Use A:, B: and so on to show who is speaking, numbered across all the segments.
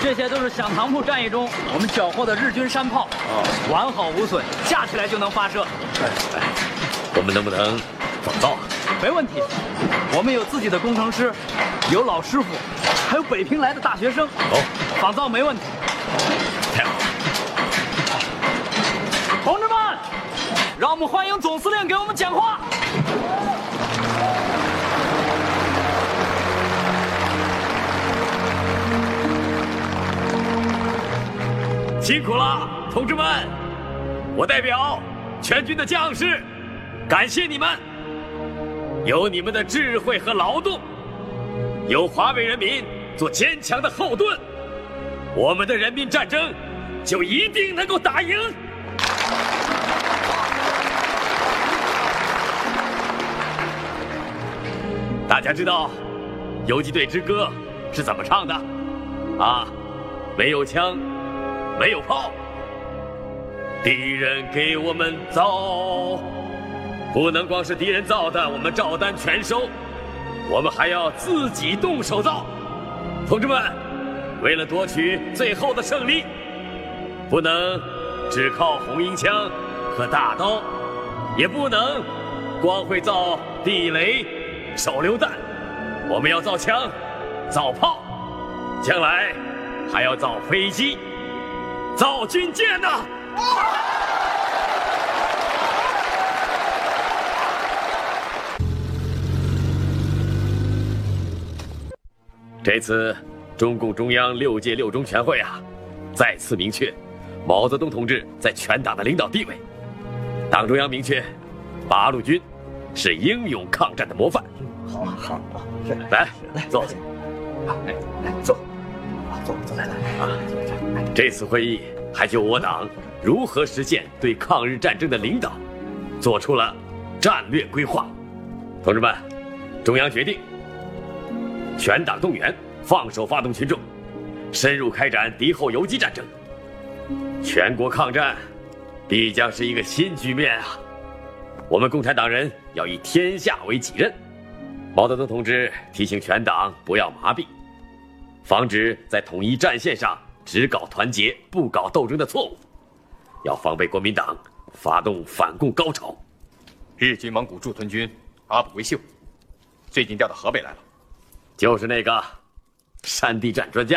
A: 这些都是响堂铺战役中我们缴获的日军山炮，完好无损，架起来就能发射。
B: 我们能不能仿造啊？
A: 没问题，我们有自己的工程师，有老师傅，还有北平来的大学生。仿造没问题。
B: 太好了！
A: 同志们，让我们欢迎总司令给我们讲话。
B: 辛苦了，同志们！我代表全军的将士，感谢你们。有你们的智慧和劳动，有华北人民做坚强的后盾，我们的人民战争就一定能够打赢。大家知道《游击队之歌》是怎么唱的？啊，没有枪，没有炮，敌人给我们造，不能光是敌人造的，我们照单全收，我们还要自己动手造。同志们，为了夺取最后的胜利，不能只靠红缨枪和大刀，也不能光会造地雷、手榴弹，我们要造枪、造炮，将来还要造飞机、造军舰呢。这次中共中央6届6中全会啊，再次明确毛泽东同志在全党的领导地位。党中央明确，八路军是英勇抗战的模范。
C: 好，是
B: 来坐，
C: 来坐，坐来啊！
B: 这次会议还就我党如何实现对抗日战争的领导，做出了战略规划。同志们，中央决定全党动员，放手发动群众，深入开展敌后游击战争。全国抗战必将是一个新局面啊！我们共产党人要以天下为己任。毛泽东同志提醒全党不要麻痹，防止在统一战线上只搞团结不搞斗争的错误，要防备国民党发动反共高潮。
D: 日军蒙古驻屯军阿卜维秀最近调到河北来了，
B: 就是那个山地战专家。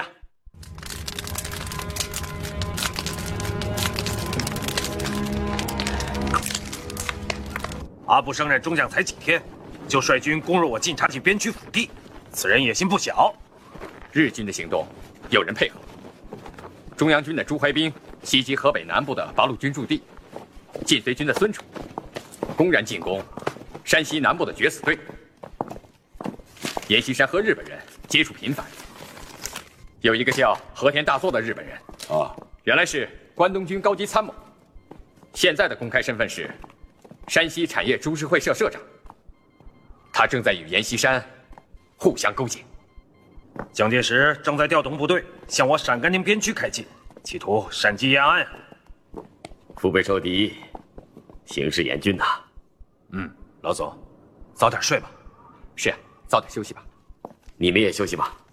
E: 阿布升任中将才几天，就率军攻入我晋察冀边区腹地，此人野心不小。
D: 日军的行动有人配合，中央军的朱怀彬袭击河北南部的八路军驻地，晋绥军的孙楚公然进攻山西南部的决死队。阎锡山和日本人接触频繁，有一个叫和田大作的日本人原来是关东军高级参谋，现在的公开身份是山西产业株式会社社长。他正在与阎锡山互相勾结。
E: 蒋介石正在调动部队向我陕甘宁边区开进，企图闪击延安。
B: 腹背受敌，形势严峻呐。
E: 老总，早点睡吧。
D: 是啊，早点休息吧。
B: 你们也休息吧。